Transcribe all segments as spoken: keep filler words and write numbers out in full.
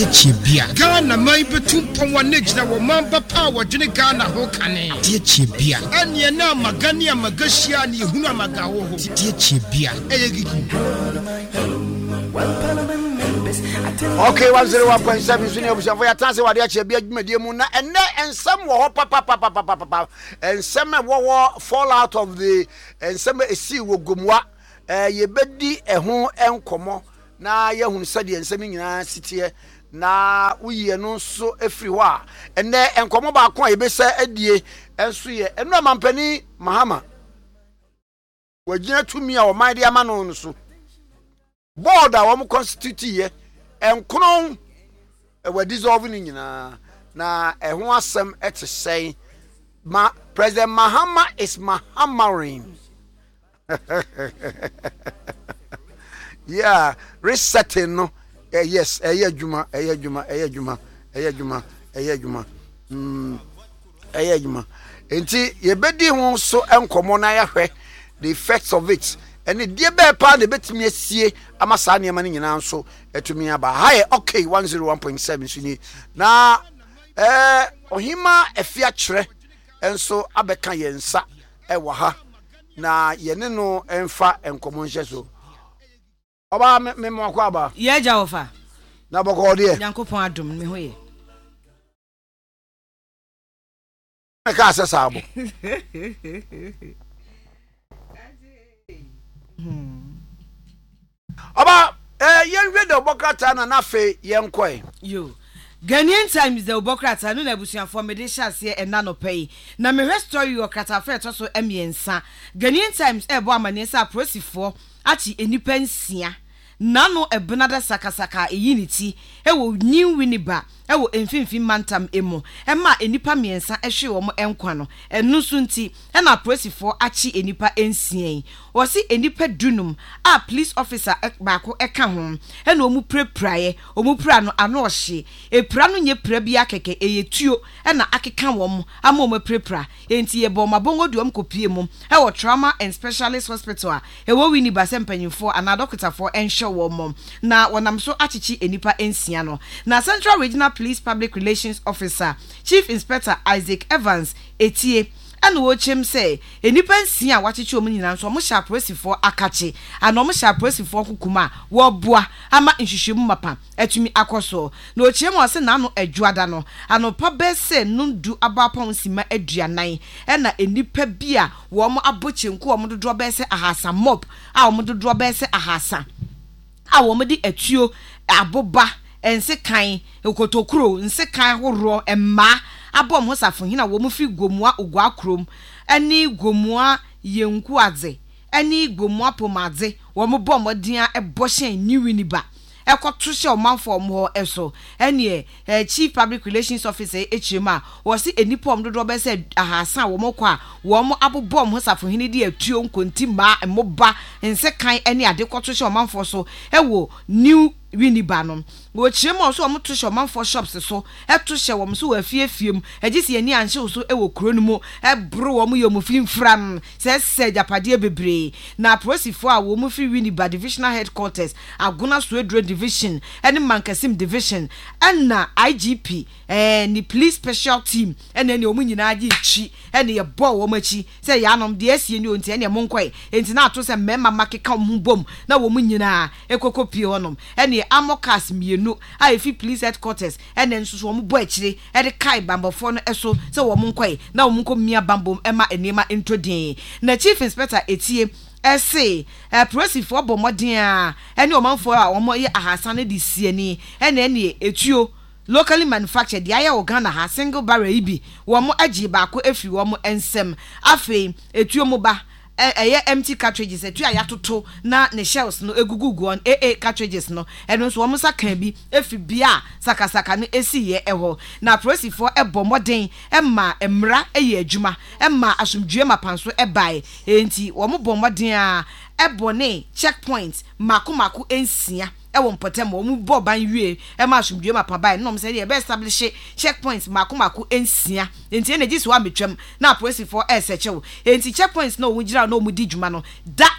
tie chibia Ghana mai betu pon ne gina wo man papa wo dwene Ghana ho kane tie chibia ene na magani amagashia ne ehunu amagawo ho tie chibia eye gigi. Okay, one oh one point seven so ne obusan for ya tanse wade ache bia dwumadie mu na enne ensem wo ho papa papa papa papa ensem wo fall out of the ensem esi wo gomwa eh yebedi eho enkomo na yehunu sade ensem nyina sitie na uye no so efri ho a enne enkomo ba ko yebesa adie enso ye enu amampani Mahama wagina tumi a o man de ama no so board a wo constitute ye enkron e wa dissolve ni nyina na eho asem ete sei ma President Mahama is Mahamaring. Yeah, resetting no uh, yes eya juma eya juma eya juma eya juma eya juma mm eya juma enti ye bedi ho so enkomo na ya hwe the effects of it and the dear bear pa de betimi asie ama saa ne ma nyina nso etumi aba hi okay one oh one point seven suni na eh ohima efia kire enso abeka yensa ewa ha na yene no emfa enkomo nhye so oba me mo akwa aba ye ja ofa na boko de Nyankopon adom me hoye me ka asesa abo oba eh yen hwe de obokrata na na fe yen koi yo Ghanaian Times the obokrata no na busuafo me de hyase ena no pay na me story o krata fe to so emiensa Ghanaian Times e bo amane sa prosifo achi enipa nsia nano ebnada sakasaka eyiniti ewo new winiba ewo emfimfim mantam emu ema enipa miensa ehwe wo mo enkwa no enu so nti ena prosifo achi enipa ensien wo si enipa dunum a police officer baako eka ho ena omu prepraye omu pra no ano ohye epra no nye pra bia keke eyetuo ena akeka wo mo ama omu prepra enti ye bo mabongo duom kopie mu ewo trauma and specialist hospital ewo winiba sempanyimfo ana doctor for ensure wo mom na wonam so achichi enipa ensia no na Central Regional Police Public Relations Officer Chief Inspector Isaac Evans etie anu wo chem say enipa ensia wachichi omu nyina so mo sha prosifo akache ana mo sha prosifo kokuma wo boa ama nhwehwemu mapa atumi akoso na o chem o se na no adwada no anopa be se nundu abapon sima aduanan ena enipa bia wo mo abochenku wo mo dodo be se ahasa mob a wo mo dodo be se ahasa a wo mo di atuo aboba ense kan ekotokuro nse kan horo emma abom ho safo hina wo mu fi gomua ogwa krom ani gomua yenku adze ani gomua pomadze wo mu bom dia eboshen ni winiba ekoto hye omanfo mo eso ene eh, Chief Public Relations Officer echima wo si enipom dodo be se ahasa wo mo kwa wo mo abobom ho safo hini di atuo nkonti ma emoba nse kan ene ade koto hye omanfo so ewo new winiba no wo chiremo so omoto hye omanfo shops so eto hye wo so wafiefiem agisi ani anhye so ewo kuro no mu ebro wo mo yomu finfram se se japade bebre na prosifo a wo mo fi winiba divisional headquarters aguna so edro division ene mankasim division na I G P eh ni police special team ene ne omu nyina age chi ene ye bo wo machi se ya nom de asie ni onti ene monkoi enti na ato se mema makeka mu bom na wo mu nyina ekokopie honom ene amokas mienu a efi police headquarters ene nso wo mu bo akire ene kai bambofo no eso se wo monkoi na wo munko mia bambom ema enema entodin na Chief Inspector etie ese eh prosifo bomodin a ene omanfo a omo ye ahasa ne de sieni ene ene etuo locally manufactured ya ya Ghana ha single barrel ibi wo mo agi baako efi wo mo ensem afei etuo mo ba eye empty cartridges etu ya toto na ne shells no egugugu on aa cartridges no eno so wo mo saka bi efi bia sakasaka no esi ye eho na prosifo ebo moden emma emra eye adwuma emma asomdue mapanso ebae enti wo mo bo moden a ebone checkpoint makomako ensia ewo mpotem wo mu bo ban wie e ma asomdue mapa nom se dey be establish checkpoints makomako ensia enti energy so ametwam na prosifo e sechew enti checkpoints no wo gira no mu di dwuma no da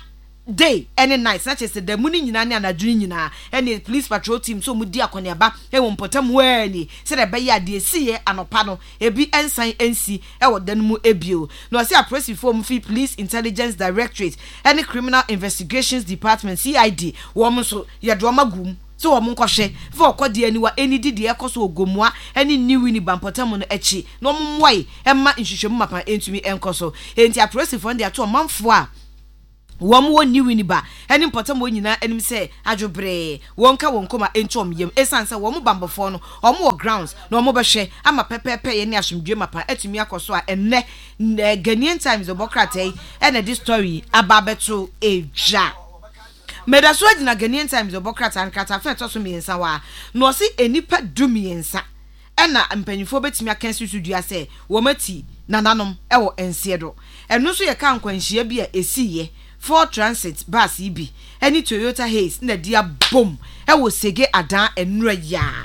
day any night such as the muni nyina ne anadwini nyina any police patrol team so mu di akoniaba e wo mpotam wani se de be ya de siye anopa no ebi ensan ensi e wo dan mu ebio no se appreciate for mu fi police intelligence directorate any criminal investigations department C I D wo mo so ye do magum so wo mo nkɔhwɛ for okɔde aniwa eni didi ekoso ogomua any new ni bampotam no echi no mo mwai e ma nhwehwemu mapa entumi enkoso enti appreciate for de ato manfo a wom won ni wini ba eni important mo nyina enim se adwobre won ka won koma entom yem esanse wom bambofo no om wo grounds na om behwe ama pepepe ye ni asomdwe mapa atumi akoso a enne Ghanaian Times obokratai ene this story ababeto eja medaso agina Ghanaian Times obokrata ankata fa to so miensa wa no se enipa dumiensa ena mpanyifo betimi akansi sudua se womati nananom ewo ensiedo eno so ye ka nkwanhia bi a esiye for transit bus ibi any Toyota Haze na dia boom e wo sege adan enura ya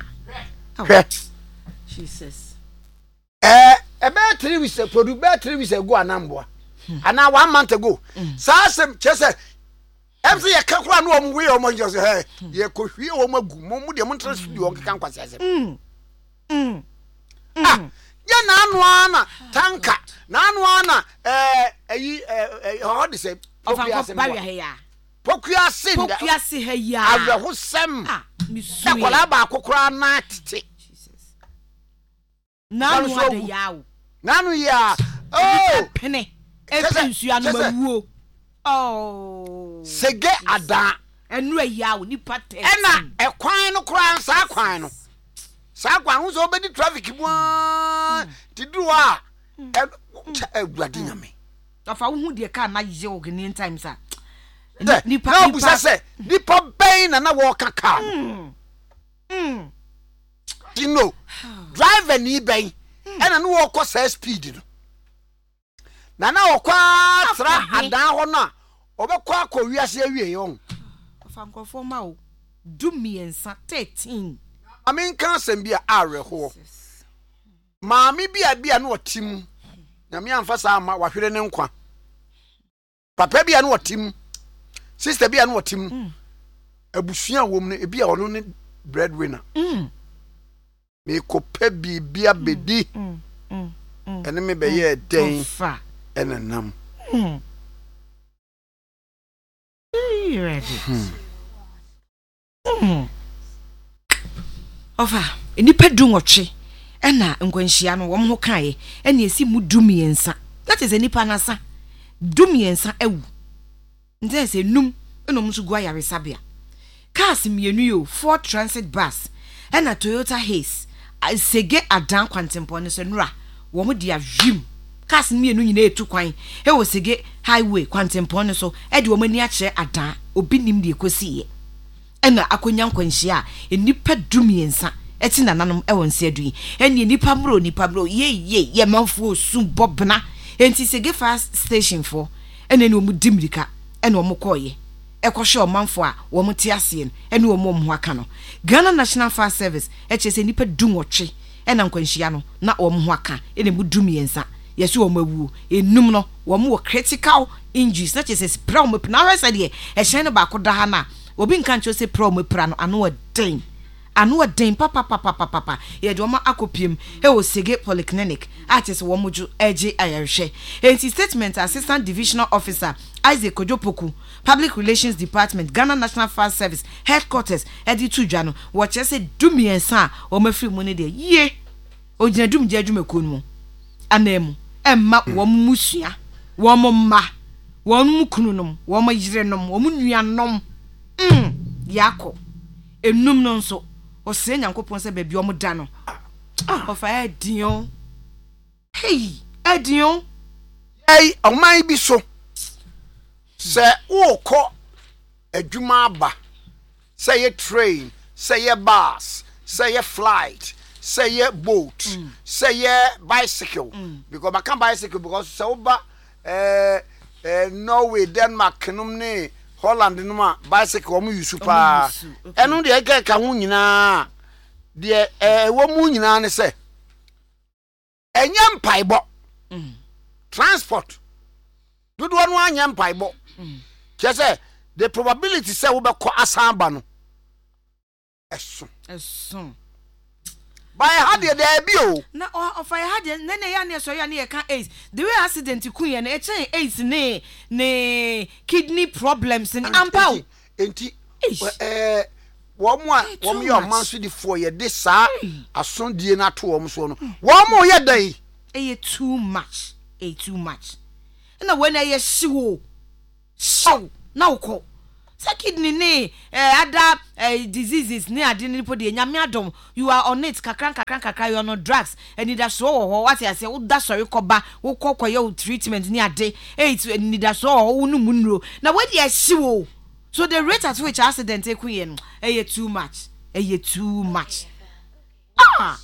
Jesus eh e be three weeks produce be three weeks ago anamboa ana one month ago sasem chese em se ye ka kura no om we om just hey ye ko hwie om agu mo mu de mo tra studio on kan kwase asem mm mm ah ye na anu ana tanka na anu ana eh eyi eh how dey say Pokuase baria heya. Pokuase nda. Pokuase heya. Aweho sem. Ah, misu. Akola ba akokora na tete. Jesus. Nanu ade yawo. Nanu ya. Oh. Pene. Efinsu anu mawuo. Oh. Sege ada. Enu yawo ni patent. Ena ekwan no kora nsa kwan no. Sa kwan ho so obedi traffic bu. Tidu a. E guade nyame. Afa wo hu de ka na ye o Ghanaian Times a nipa na obusa se nipa ben na na wo kaka mm mm you know driver ni ben ena no wo kosa speed no na na wo kwa tra adan ho na obekwa akọwiase awie yon afa nkofo ma o dumiensa thirteen amen kan sem bia areho maami bia bia na otim na me amfa sa ma wahwere ne nkwa papa bia na otim sister bia na otim mm. abusua wom ne bia ono ne breadwinner mm. me ko pe bibia bedi mm. mm. mm. ene me be ye den fa ene nam mm. you ready mm. mm. ofa enipa du nwotwe ena nkwanhia no wom ho kae ena esi mu dumiensa that is enipa nasa dumiensa ewu nze se num enom so gua yaresabia cars mienu yo Ford Transit bus ena Toyota Haze sege adan kwantempo ne so nura wom dia hwim cars mienu nyina etu kwan e wo sege highway kwantempo ne so e de wom ani a kire adan obi nim de ekosiye ena akonya nkwanhia enipa dumiensa eti nananom e won se adui eni nipa mro nipa mro ye ye ye manfo osu bobna enti sege fast station for ene ni omu dimrika ene omu koye e kohwe omanfo a wo mte ase ene omu omu aka no Ghana National Fire Service e chese nipa dunwotwe ena nkwanhia no na omu aka ene mu dumiensa yesu omu awu enum no wo mu critical injuries na chese spra omu na resa de e hye no ba koda ha na obi nka ncho se pra omu pra no ano odin anu odin papa papa papa papa ye de oma akopiem e wo sege polyclinic artist wo moju eje ayarhwe enti statement assistant divisional officer Isaac Kojopoku public relations department Ghana National Fire Service headquarters edi tudwa no wo chese dumiensa o mafiri mu ne de ye ogina dum je adwumako no anemu emma wo musua wo mma wo mukununom wo mayirenom wo nuanom mm yako enum no nso o se nyankopon se baabi o mo da no o fa edion hey edion hey oman bi so se wo ko adwuma aba say ye train say ye bus say ye flight say ye boat mm. say ye bicycle mm. because I can't bicycle because so ba eh eh Norway Denmark num ne Holland numa bicycle wo mu yusu pa enu de eka ka hu nyina de eh wo mu nyina ne se enya mpaibo mm. transport dodo no anya mpaibo mm. che se the probability say we be ko asamba no eso eso by had there be o na of I had na na ya na so ya na ka AIDS the way accident kuye na e chen AIDS ne ne kidney problems in ampa enti eh wo mo a wo me o man so di fo ye de sa asondie na to wo so no wo mo ye dai e too much e too much na when e ye shiwo shiw na uko sa kidney ne eh other eh, diseases ne ade ne po de nyame adom you are on it kakran kakran kakran you are on drugs and need so ho what you say wo da sorry koba wo kokoye treatment ne ade eh need so ho nu munro na we de shiwo so the rate at which accident take you eh too much eh too much ah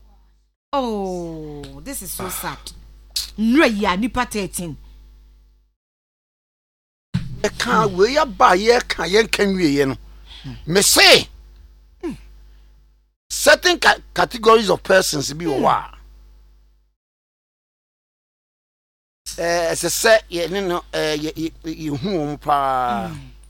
oh this is so sad nra ya nipa thirteen e kan we ya ba ye kan ye kan wiye no me say certain ca- categories of persons be wa eh se se ye no eh ye hu pa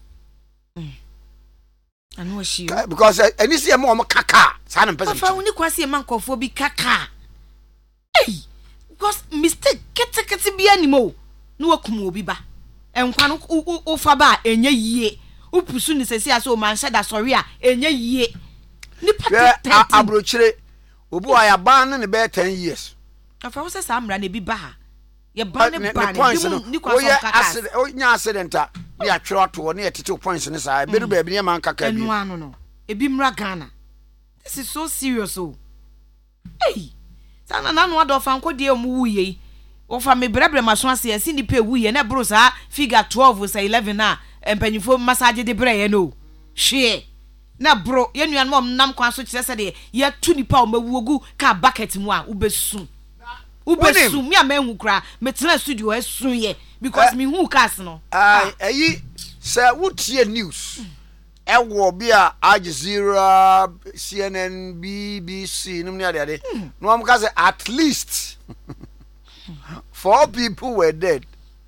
anu shi because any see am kaka sa na person fa uni kwase e mankofo bi kaka hey because mistake kete kete bi animo no wakum obi ba enkwa no o fa ba enye yie upusu ni sesi aso o man sheda sorry a enye yie ni pati abrochire obi wa ya ban ne be ten years afa wo se sa amra na bi ba ha ye ban ne ban ni kwa so kaka o nya accident a ni atwere ato ne etete points ne sa be do ba bi ne man kaka bi enu anu no ebi mra Ghana this is so serious oh hey sana na no ado fa nkode o mu wuye o fa me brebre maso ase ase ni pe wuye na bro sa figure twelve say eleven na empanyfo massage de bre ye no hwe na bro ye nuan mom nam kwa so kire se de ye tu nipa o mawuogu ka bucket mu a ubesu ubesu mi amanhu kra metena studio esu ye because me hu cast no ah eyi say wotie news e wo bia Al Jazeera C N N B B C num ne ade ade no am ka say at least four people were dead.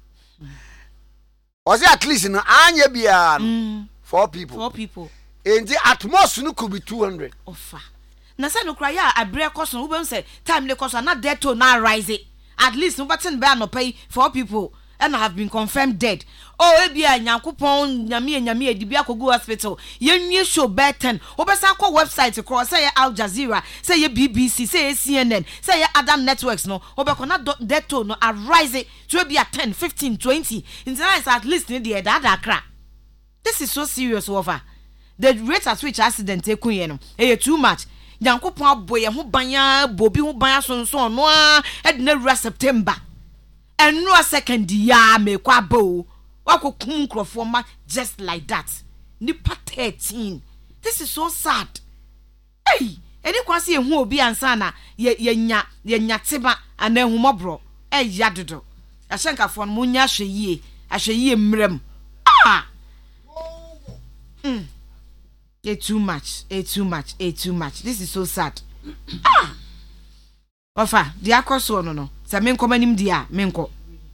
Was it at least in Anya Bia? Mm. Four people. Four people. And the atmosphere could be two hundred. Ofa. Na say no cry ya abre koso wo be say time le koso na dead to na rise it. At least no batten be no pay four people and have been confirmed dead. Oh e bia nyankopon nyame nyame edi bia kogu hospital. Ye nwie show betten. Wo be say ko website ko say Al Jazeera, say ye B B C, say C N N, say ye Adam Networks no. Wo be ko na dead to no arise it to be at ten, fifteen, twenty. In the at least in the that akra. This is so serious over. The rate at which accident take you no. Eh too much. Nyankopon aboye ho banya bobi ho banya sonson no a e na rura September. Enu a second ya me kwa bo. Wakokum nkrofo ma just like that. Nipa thirteen. This is so sad. Hey, eni kwase ehu obi ansa na ye ye nya ye nya teba ana ehumobro. Eh ya dodo. Ahyenkafo no munya hweyie, ahweyie mrem. Ah. Mm. It's too much. It's too much. It's too much. This is so sad. Ah. Ofa, di akoso no no. Sa menko manim dia, menko.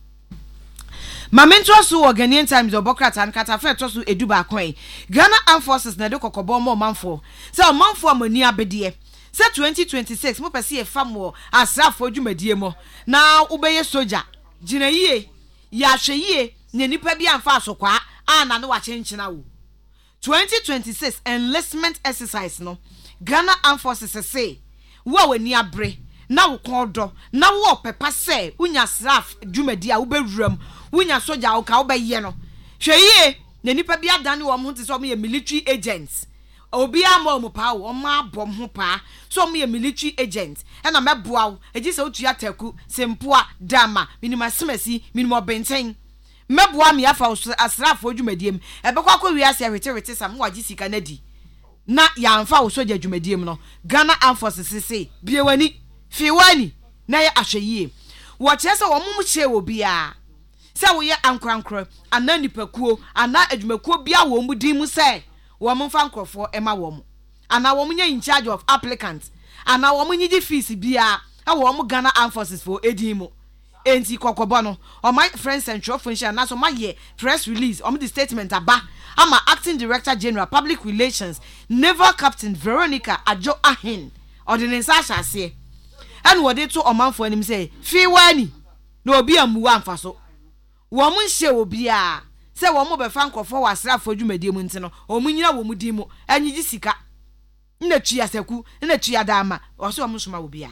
Ma mento so Ghanaian Times Obokrata and Katafe to so edu ba kwan. Ghana Armed Forces na de kokobo mo manfo. Say manfo amani abedie. Say twenty twenty-six mo pese e fam wo asrafo adwumadie mo. Na ubeye soja. Gina yie. Ya hwe yie. Ne nipa bi amfa asokwa. Ana no wa chenchina wo. twenty twenty-six enlistment exercise no Ghana Armed Forces say wo wani abre na wo kodo na wo pepa say unya sraf dwumadi a wo bewuram unya soja wo ka wo beye no hweye na nipa bi adane wo mo te so me military agents obi ama mo pa wo ma bom ho pa so me military agents e na meboa wo eji se otua taku sempoa dama minima semasi minimo benten meboa me afa asrafo adwumadiem ebekwa kwa wiase ahwete wete sam waji sika na di na ya amfa wo soja adwumadiem no Ghana Armed Forces say biewani fiwani na ya ahweyie wo chese wo mum che wo bia se wo ye ankrankro ana nipakuo ana adwumakuo bia wo mu din mu se wo mfa nkrofo ema wo mu ana wo nya in charge of applicants ana wo nyiji fees bia e wo mu Ghana Armed Forces for edin mu enti kokobo no o my friends and tro function na so my ye press release o the statement aba ama acting director general public relations naval captain Veronica Ajo Ahin ordinance ashase and what they to omanfo anim say fi wani na obi amuwa amfa so wo mu nhye obi a se wo mu be fa nkofo wa asrafo dwumadie mu ntino o mu nyina wo mu di mu anyigi sika na tua saku na tua dama o so wo mu soma obi a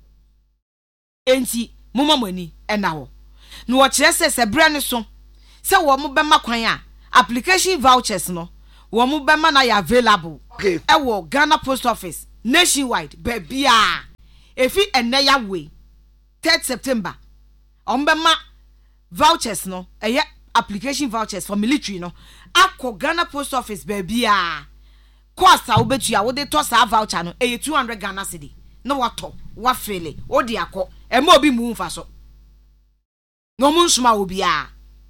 enti mumamani ena ho no wo kire se se bre ne so se wo mu be makwan a application vouchers no wo mu be ma na ya available okay e wo Ghana Post Office nationwide baby a efi enne ya we third September ombema vouchers no eye application vouchers for military no akọ Ghana Post Office baby a cost a obetu a wo de to sa voucher no eye two hundred Ghana cedi no wato wa fele o de akọ e ma obi mu mfa so no mu nsuma obi a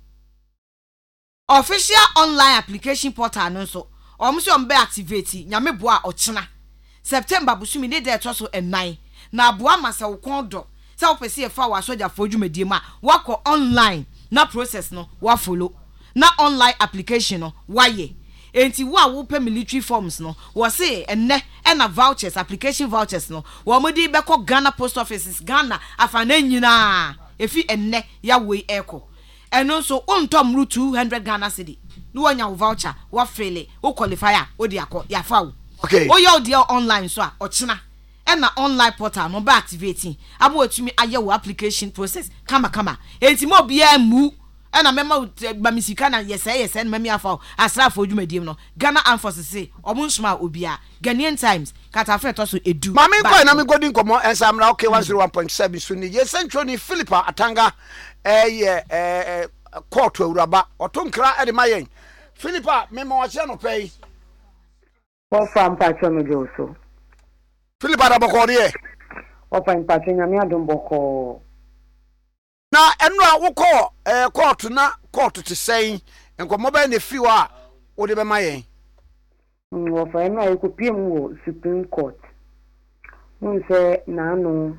official online application portal no so o mu se o mbe activate nyame boa ochena September busumi ne de to so nine na boa masa wo kondo se wo pese e fa wa soja fo dwumadie ma wako online na process no wa follow na online application no waye enti wo a wo pe military forms no wo se enne e na vouchers application vouchers no wo modi be ko Ghana Post Offices Ghana afana nyina efi enne ya we eko eno so untom ru two hundred Ghana cedi no wanya wo voucher wo fele wo qualifier wo di akọ ya fa wo okay wo yo dia online so a ochina e na online portal no ba activating abo otumi aye wo application process kama kama enti mo bia mu e na mema ba misika na yesa yesa na memi afa asrafo dwumadiem no Ghana Armed Forces say omo nsuma obia Ghanaian Times katafe to so edu mama ko na me godin komo ensamra okay one oh one point seven so ni ye central ni Philippa Atanga eh eh court awuraba otonkra e de mayen Philippa mema wa che no pay o fam patcho me joso Philippa da boko de o fam patcho nyame adom boko na enu a wokọ eh court na court to say enkomo ba na fi wa wo de be mayen wo fa enu a ekopiem wo Supreme Court mun se na anu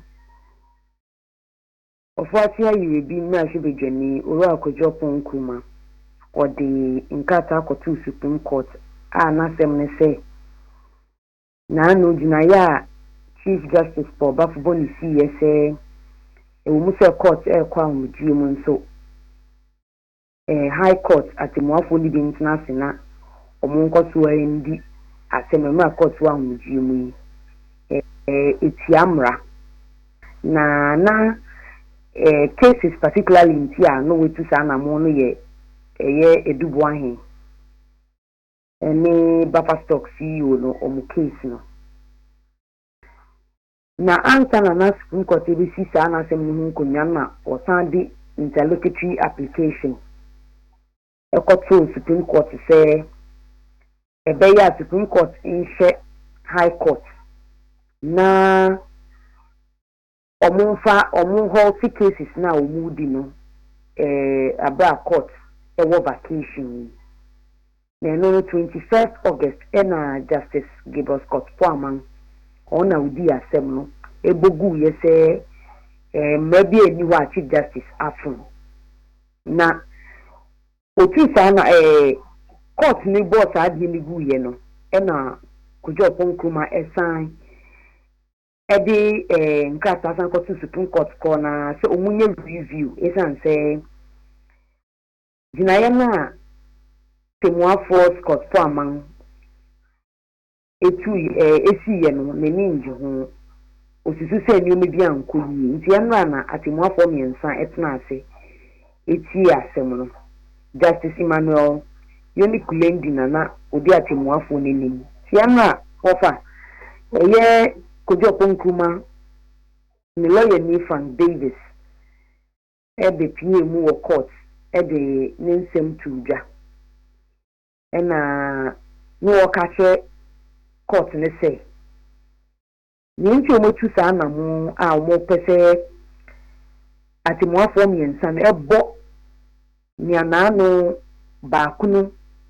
ofati ayi bi na hwebedwani oro akojo ponkuma odi nkata akoto Supreme Court a na sem ne se na anu jinaya Chief Justice Paul Bafuboni C S A e wo mu se court e kwa mudie mu nso eh High Court atemuafo ni bi international omo nkoso ndi asemema court wa mudie mu eh etiamra na na eh cases particularly in tia no wetu sa na mo no ye eye edubu ahin ene Bapa Stock C E O no omo case no na ansa na na Supreme Court bi si sa na asem ni nkonya na osan di interlocutory application e koto Supreme Court say e be ya Supreme Court in High Court na omunfa omunho fi cases na omudi no eh abra court e wo vacation na no twenty-first August ena Justice Gabriel Scott Poaman ona udi asem no ebogu yese eh maybe eni wa Chief Justice afun na otu sa na eh court ni boss adi ni gu ye no ena kujo ponkuma esan edi eh nkata san kotu Supreme Court ko na se omunye review esan se jinaya na temuafo Scott Poaman etu eh esi ye no neni nje ho osisu se ni omi bia nkoyi nti enra na atemuafo miensa etna ase eti asem no Justice Emmanuel Yoni Kulendi na na odi atemuafo neni ti enra ofa eye kojo ponkuma ni lawyer ni Frank Davis e be pie mu wo court e de nensem tuja ena no okache court ne say ni nti omotu sa na mu a omo pese atemuafo miensa na ebo ni anano ba kunu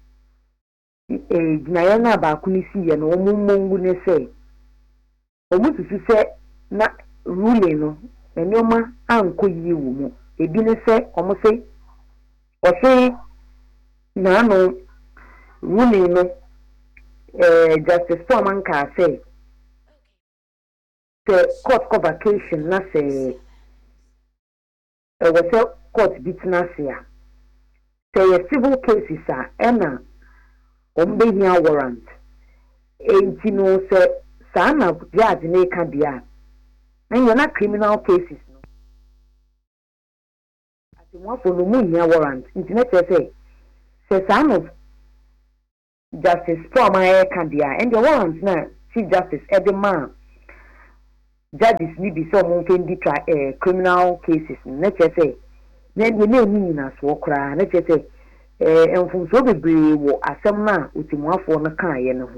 e dinaya na ba kunu si ye no omo mongu ne say omutu se na ruling no enoma anko yi wo mu ebi ne sɛ ɔmo sɛ ɔsɛ na no wuni no eh justice form anka sɛ sɛ court co vacation na sɛ e was a court bitna sia say civil cases are ena ombe hia warrant enti no say sana judge na ka bia na na criminal cases no ati mo for no mu hia warrant enti na say say sana justice for my ka bia and the warrant na chief justice edema judges ni bi so mo fendi try eh, criminal cases na say na de na ni na so kra na say eh enfumso bebre wo asem na otimuafo no kan ye ne ho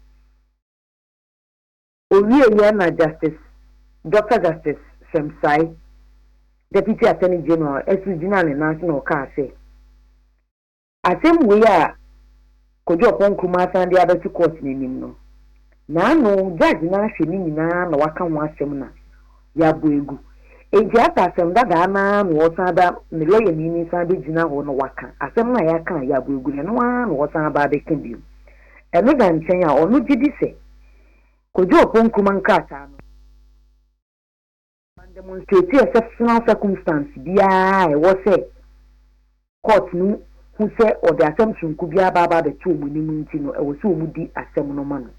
owie ye na justice Doctor Justice Semsai Deputy Attorney General Esujina ne national ka say asem we a kojo ponkuma san de abati court ni nim no na no judge na hwe ni nyina na waka ho asem na ya bo egu eji ata asem daga na no wosan da ne lawyer ni ni san de gina ho no waka asem na ya kan ya bo egu ne no wa no wosan ba be kan bi e no ga nchen a onu gidi se kojo ponkuma nka ta no man demonstrate exceptional circumstance bia e wo se court nu hu se o de asem sunku bia ba ba de tu mu ni mu nti no e wo se o mu di asem no ma no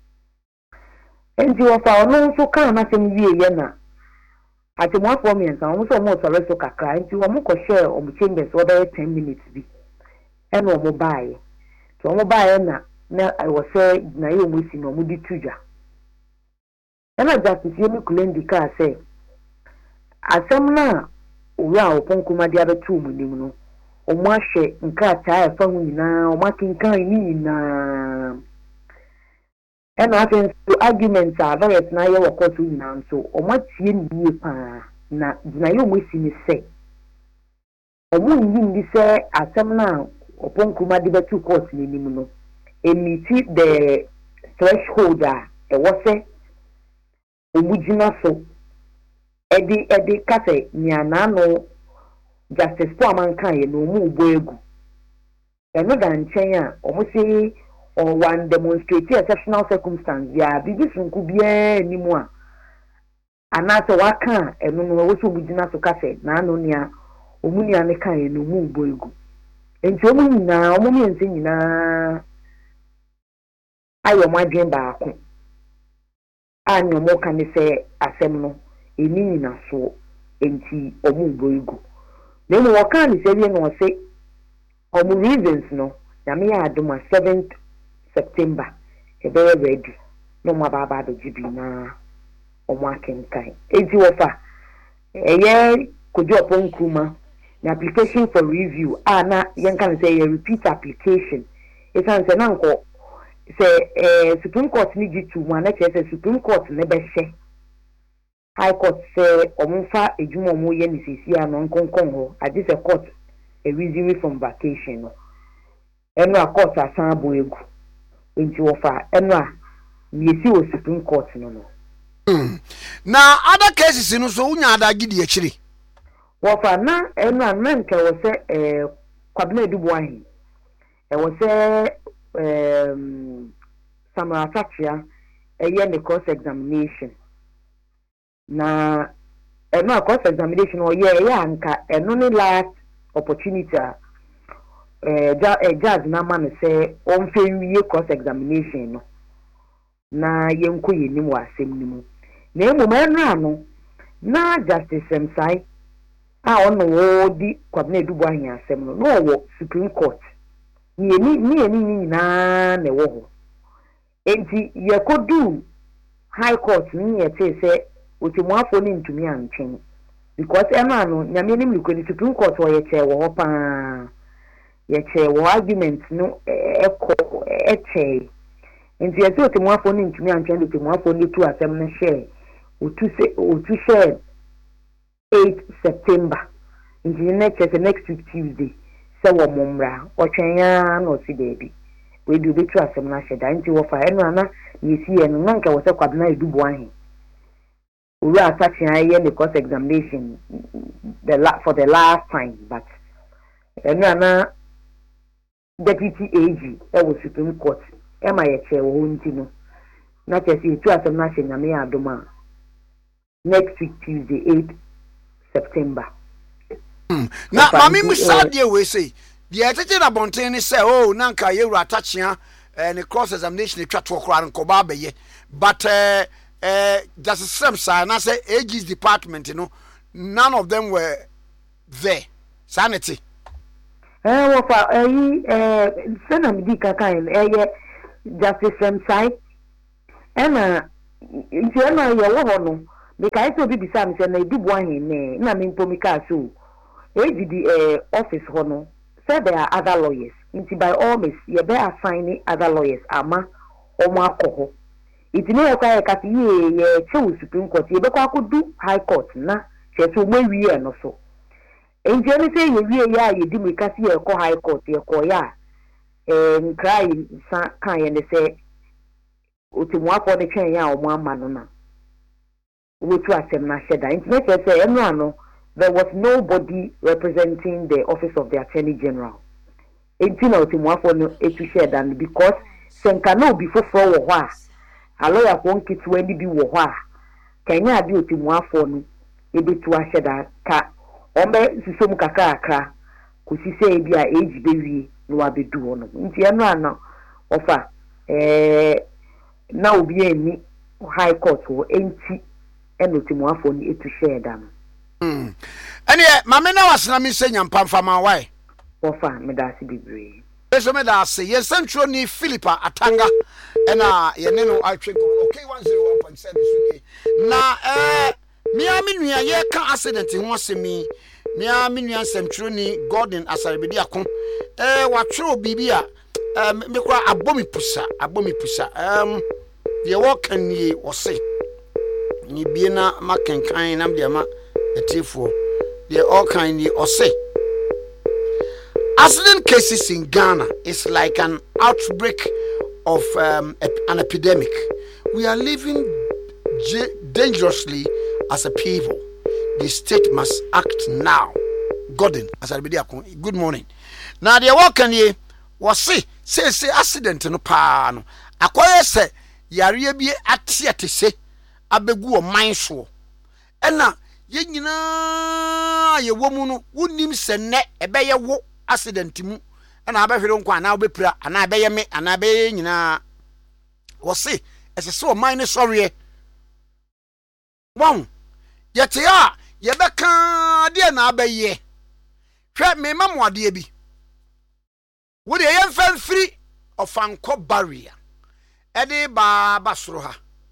enti wo fa ono so kan na sem wie ye na ati mo afọ mi nsan mo so mo sọ̀rọ̀ so kakra enti wo mo ko share o mo chambers o be ten minutes bi e na o mo baaye so o mo baaye na na I was say na ye mo si no mo di tuja e na justice yemi kulendi ka say asem na owura oponkuma dia betu mu nim no o mo ahwe nka taa e fa hu nyina o ma kinkan ni nyina and I think the arguments are very na ye wo court nyina so o ma tie ni pa na na ye mo si ni say o mo yi ndi say asem na oponkuma de betu court ni nim no emiti the threshold a e wo say o mu gina so edi edi kase nya na no justice for man kan ye no mu bo egu e no da nchen a o mo say or one demonstrate exceptional circumstance ya bibi sunku bia ni mu a anaso waka enu no wo so bugina so kafe na anu nia omunia ne kan enu mu bo egu enti omu nyina omu mi ense nyina ayo madwen baako anyo mo kan se asem no eni nyina so enti omu bo egu na mu waka ni se bi no se omu reasons no na me ya adoma seventh September e be ready no ma baba do jibi na o ma kenkai enti wo fa eye kojo ponkuma na application for review ah na yen kan say a repeat application e san say na nko say eh Supreme Court ni gitu mu na say Supreme Court ne be hye High Court say omunfa ejumo mu ye ni sisi ano nkonkon ho ade say court a resume from vacation no eno a court asan abo egu enti wo fa eno a miesi wo Supreme Court no no mm. na other cases no so unya adagidi e kire wo fa na eno a nanka wo se eh Kwabena Edubu ahi e wo se um Samuel Atachia eye ne cross examination na eno a cross examination o ye ye anka eno ne last opportunity eh ja eh judge na man say on fe wie cross examination no na yenko yenim wasem nimu na emu ma no na Justice Semsai a ono wo di Kwabena Edubu ahi asem no no wo Supreme Court ni ni ni ni na na wo ho enti yekodu High Court ni yete say otimuafo ni ntumi antwen because ema no nyame nim likoni Supreme Court wo yeche wo pa yeche wo argument no eko eche nti yeto otimuafo ni ntumi antwen otimuafo ni tu asem no share otu se otu share eighth September nti next next week Tuesday se wo momra otwen ya no si baby we do be tu asem no share da nti wo fa eno ana yesi eno nanka wo se Kwabena Edubu ahi we are touching here the course examination the la for the last time, but and now deputy A G that was Supreme Court. Am I a chair won't you know? Not just in two as a national Adoma next week, Tuesday, eighth September. Mm. Now, Mammy, we sad dear, we say the attitude of Montaigne say, oh, Nanka, you are touching and the cross examination, the chat walk around Kobabe, but uh, uh, just the same side, and I say, A G's department, you know, none of them were there. Sanity. Eh, well, for eh, Senam Dika kind, eh, justice same side, and uh, if you know your woman, because I be beside me, and I do one in me, I mean, Pomika, so, A G the office, hono, said there are other lawyers, into by all means, you better assign other lawyers, ama, or Marco. It may require a ye, chose Supreme Court, you could do High Court, na, just one we and so. And you say you ya you do because you call High Court, you call ya, and cry kind and say, Utimwa for the chain ya or one manona. Which was a Nasheda. Internet say, no, there was nobody representing the office of the Attorney General. Eighteen of Utimwa for no to share than because Senkano before for a while. A lawyer won't get when you do a Kenya do Utimwa for no, a bit to a shedder cat. Ombe susomu kakra kusi say be a age baby no abi do ono nti eno ana ofa eh na obi eni high court wo enti eno timu afo ni etu share dam mm ene mame na wasena mi senya mpamfa ma wai ofa me da si bibre eso me da se ye central ni Philippa Atanga ena ye ne no atwe ko okay one oh one point seven so ni na eh Mia minua ye ka accident ho asemi mia minua semtroni Gordon Asarbedi akon eh watwero bibia um me kwa abomi pusa abomi pusa um the work and ye wose ni bie na makenkan nam de ma etifo the all kind ye ose accident cases in Ghana is like an outbreak of um, an epidemic. We are living j- dangerously as a people. The state must act now. Gordon, as I be there, good morning. Now the work and ye was say say say accident no pa no. Akoye say yare bi atia te se abegu o man so. Ena ye nyina ye wo mu no wonim se ne ebeye wo accident mu. Ena abehwere nkwa na obepira ana abeye me ana abeye nyina. Wo say ese so man sorry. Won yete a ye beka de na abeye. Hwe me mamoade bi. Wo de ye mfa mfiri ofanko barrier. Ede ba basoro ha.